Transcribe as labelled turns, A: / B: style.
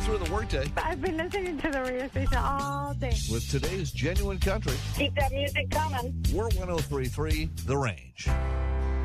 A: through the workday.
B: I've been listening to the radio station all day.
A: With today's genuine country.
B: Keep that music coming.
A: We're 103.3 The Range.